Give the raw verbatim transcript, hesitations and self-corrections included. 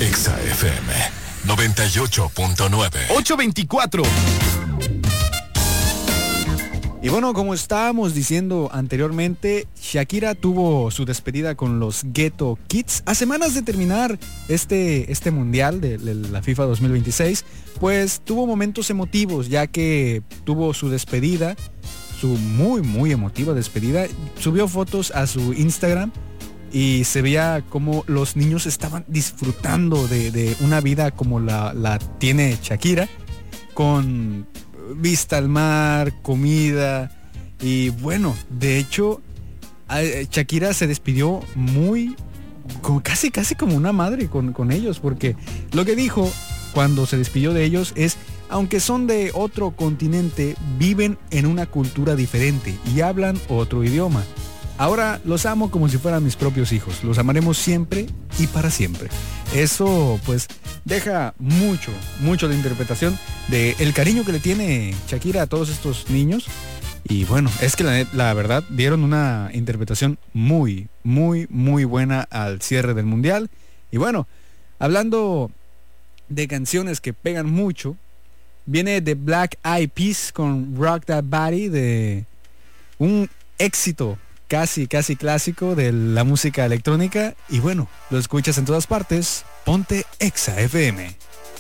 Exa F M noventa y ocho punto nueve. ocho veinticuatro. Y bueno, como estábamos diciendo anteriormente, Shakira tuvo su despedida con los Ghetto Kids a semanas de terminar este, este mundial de, de la FIFA dos mil veintiséis. Pues tuvo momentos emotivos, ya que tuvo su despedida, su muy muy emotiva despedida. Subió fotos a su Instagram y se veía como los niños estaban disfrutando de, de una vida como la, la tiene Shakira, con vista al mar, comida. Y bueno, de hecho Shakira se despidió muy como, casi casi como una madre con, con ellos, porque lo que dijo cuando se despidió de ellos es: aunque son de otro continente, viven en una cultura diferente y hablan otro idioma. Ahora los amo como si fueran mis propios hijos. Los amaremos siempre y para siempre. Eso pues deja mucho, mucho de interpretación de el cariño que le tiene Shakira a todos estos niños. Y bueno, es que la, la verdad dieron una interpretación muy, muy, muy buena al cierre del mundial. Y bueno, hablando de canciones que pegan mucho, viene The Black Eyed Peas con Rock That Body, de un éxito casi, casi clásico de la música electrónica. Y bueno, lo escuchas en todas partes. Ponte Exa F M.